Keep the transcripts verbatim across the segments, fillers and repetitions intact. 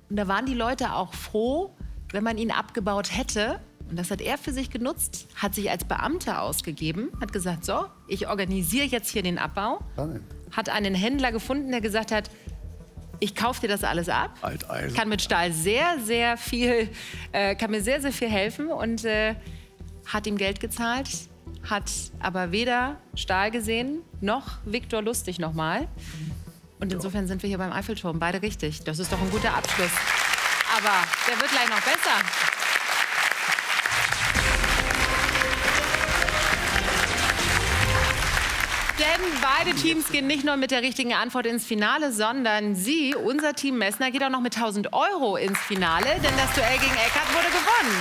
Und da waren die Leute auch froh, wenn man ihn abgebaut hätte. Und das hat er für sich genutzt, hat sich als Beamter ausgegeben, hat gesagt, so, ich organisiere jetzt hier den Abbau. Hat einen Händler gefunden, der gesagt hat, ich kaufe dir das alles ab. Alteisen. Kann mit Stahl sehr, sehr viel, äh, kann mir sehr, sehr viel helfen. Und äh, hat ihm Geld gezahlt, hat aber weder Stahl gesehen, noch Viktor Lustig nochmal. Und insofern sind wir hier beim Eiffelturm, beide richtig. Das ist doch ein guter Abschluss. Aber der wird gleich noch besser. Denn beide Teams gehen nicht nur mit der richtigen Antwort ins Finale, sondern Sie, unser Team Messner, geht auch noch mit tausend Euro ins Finale, denn das Duell gegen Eckhardt wurde gewonnen.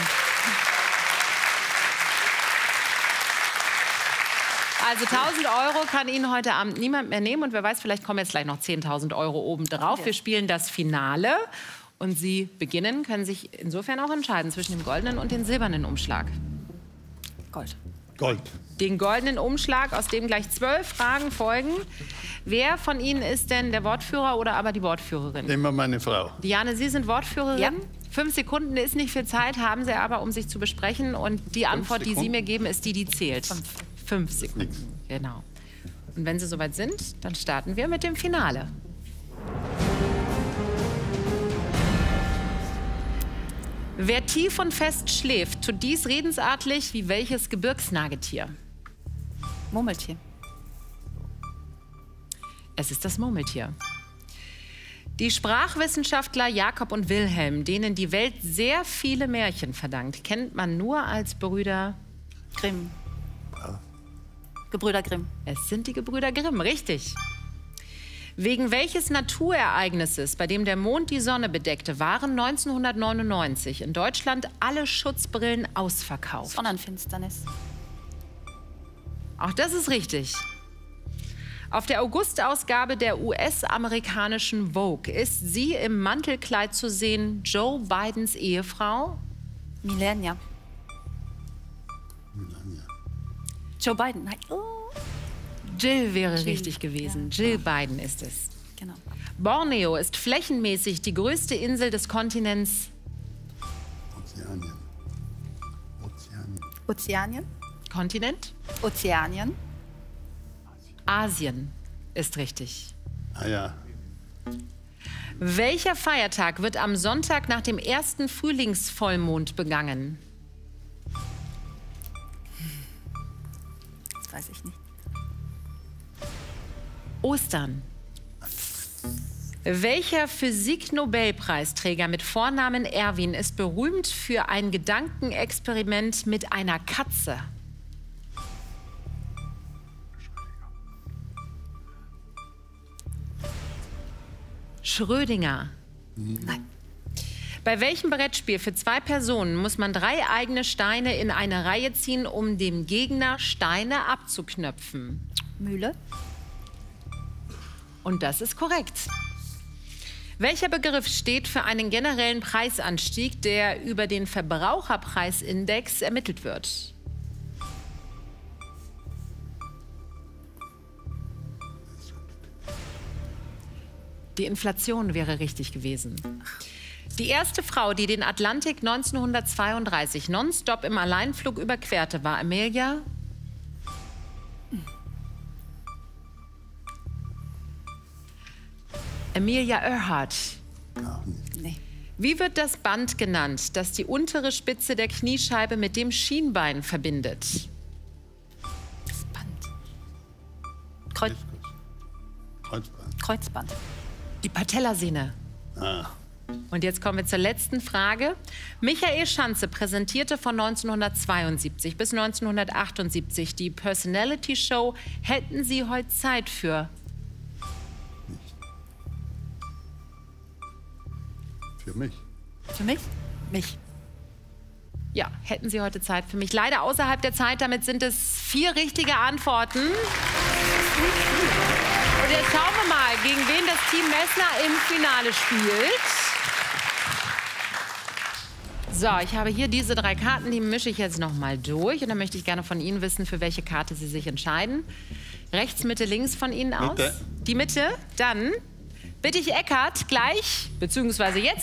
Also tausend Euro kann Ihnen heute Abend niemand mehr nehmen. Und wer weiß, vielleicht kommen jetzt gleich noch zehntausend Euro obendrauf. Wir spielen das Finale. Und Sie beginnen, können sich insofern auch entscheiden zwischen dem goldenen und dem silbernen Umschlag. Gold. Gold. Den goldenen Umschlag, aus dem gleich zwölf Fragen folgen. Wer von Ihnen ist denn der Wortführer oder aber die Wortführerin? Immer meine Frau. Diane, Sie sind Wortführerin. Ja. Fünf Sekunden ist nicht viel Zeit, haben Sie aber, um sich zu besprechen. Und die Antwort, die Sie mir geben, ist die, die zählt. Fünf, Fünf Sekunden. Nix. Genau. Und wenn Sie soweit sind, dann starten wir mit dem Finale. Wer tief und fest schläft, tut dies redensartlich wie welches Gebirgsnagetier? Murmeltier. Es ist das Murmeltier. Die Sprachwissenschaftler Jakob und Wilhelm, denen die Welt sehr viele Märchen verdankt, kennt man nur als Brüder Grimm. Gebrüder Grimm. Es sind die Gebrüder Grimm, richtig. Wegen welches Naturereignisses, bei dem der Mond die Sonne bedeckte, waren neunzehnhundertneunundneunzig in Deutschland alle Schutzbrillen ausverkauft? Sonnenfinsternis. Auch das ist richtig. Auf der August-Ausgabe der U S-amerikanischen Vogue ist sie im Mantelkleid zu sehen, Joe Bidens Ehefrau? Melania. Joe Biden. Nein. Oh. Jill wäre Jill. richtig gewesen. Ja. Jill Biden ist es. Genau. Borneo ist flächenmäßig die größte Insel des Kontinents Ozeanien. Ozeanien. Ozeanien. Kontinent? Ozeanien. Asien ist richtig. Ah ja. Welcher Feiertag wird am Sonntag nach dem ersten Frühlingsvollmond begangen? Das weiß ich nicht. Ostern. Welcher Physik-Nobelpreisträger mit Vornamen Erwin ist berühmt für ein Gedankenexperiment mit einer Katze? Schrödinger. Nein. Bei welchem Brettspiel für zwei Personen muss man drei eigene Steine in eine Reihe ziehen, um dem Gegner Steine abzuknöpfen? Mühle. Und das ist korrekt. Welcher Begriff steht für einen generellen Preisanstieg, der über den Verbraucherpreisindex ermittelt wird? Die Inflation wäre richtig gewesen. Die erste Frau, die den Atlantik neunzehnhundertzweiunddreißig nonstop im Alleinflug überquerte, war Amelia Amelia Earhart. Nee. Wie wird das Band genannt, das die untere Spitze der Kniescheibe mit dem Schienbein verbindet? Das Band. Kreuz Kreuzband. Kreuzband. Die Patellasehne. Ah. Und jetzt kommen wir zur letzten Frage. Michael Schanze präsentierte von neunzehnhundertzweiundsiebzig bis neunzehnhundertachtundsiebzig die Personality Show Hätten Sie heute Zeit für? Für mich. Für mich? Mich. Ja, hätten Sie heute Zeit für mich? Leider außerhalb der Zeit, damit sind es vier richtige Antworten. Und jetzt schauen wir mal, gegen wen das Team Messner im Finale spielt. So, ich habe hier diese drei Karten, die mische ich jetzt noch mal durch. Und dann möchte ich gerne von Ihnen wissen, für welche Karte Sie sich entscheiden. Rechts, Mitte, links von Ihnen aus. Mitte. Die Mitte. Dann bitte ich Eckhardt gleich, beziehungsweise jetzt